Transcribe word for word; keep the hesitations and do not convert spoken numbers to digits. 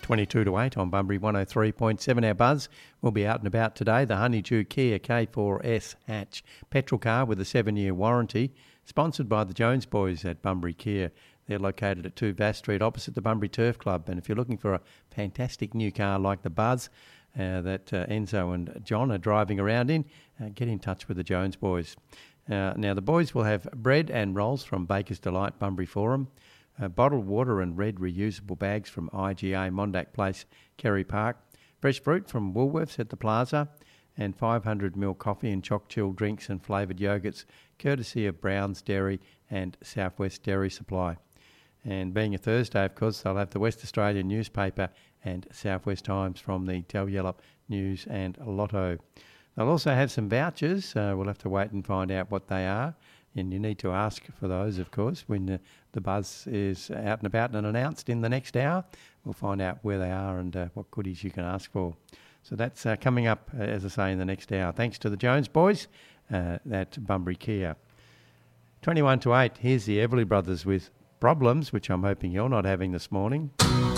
twenty-two to eight on Bunbury one oh three point seven. Our buzz will be out and about today. The Honeydew Kia K four S hatch petrol car with a seven-year warranty, sponsored by the Jones boys at Bunbury Kia. They're located at two Vass Street opposite the Bunbury Turf Club. And if you're looking for a fantastic new car like the Buzz uh, that uh, Enzo and John are driving around in, uh, get in touch with the Jones boys. Uh, now, the boys will have bread and rolls from Baker's Delight Bunbury Forum, uh, bottled water and red reusable bags from I G A Mondack Place, Kerry Park, fresh fruit from Woolworths at the Plaza, and five hundred milliliter coffee and choc chill drinks and flavoured yogurts, courtesy of Brown's Dairy and Southwest Dairy Supply. And being a Thursday, of course, they'll have the West Australian newspaper and Southwest Times from the Dalyellop News and Lotto. They'll also have some vouchers. Uh, we'll have to wait and find out what they are. And you need to ask for those, of course, when the, the buzz is out and about and announced in the next hour. We'll find out where they are and uh, what goodies you can ask for. So that's uh, coming up, uh, as I say, in the next hour. Thanks to the Jones boys uh, at Bunbury Kia. twenty-one to eight, here's the Everly Brothers with Problems, which I'm hoping you're not having this morning.